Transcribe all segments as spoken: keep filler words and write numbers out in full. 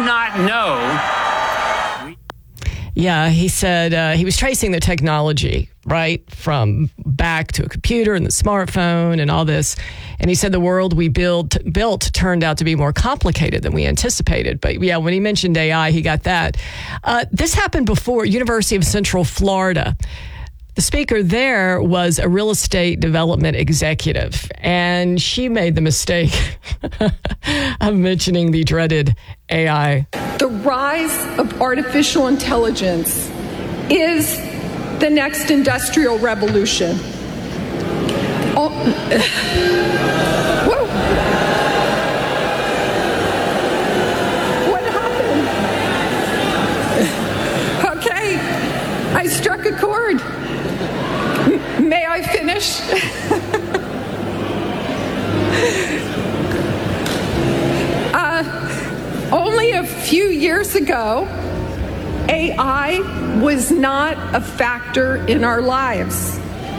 not know. Yeah, he said uh, he was tracing the technology, right, from back to a computer and the smartphone and all this. And he said the world we build, built turned out to be more complicated than we anticipated. But yeah, when he mentioned A I, he got that. Uh, this happened before University of Central Florida. The speaker there was a real estate development executive, and she made the mistake of mentioning the dreaded A I. The rise of artificial intelligence is the next industrial revolution. Oh, whoa. What happened? Okay, I struck a chord. May I finish? uh, only a few years ago, A I was not a factor in our lives.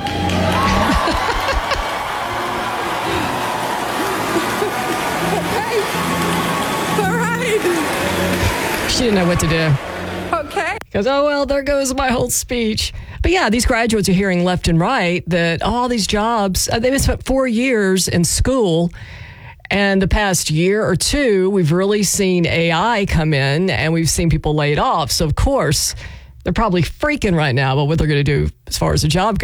Okay. All right. She didn't know what to do. Okay. Because, oh, well, there goes my whole speech. But yeah, these graduates are hearing left and right that all these jobs, uh, they've spent four years in school. And the past year or two, we've really seen A I come in and we've seen people laid off. So, of course, they're probably freaking right now about what they're going to do as far as a job goes.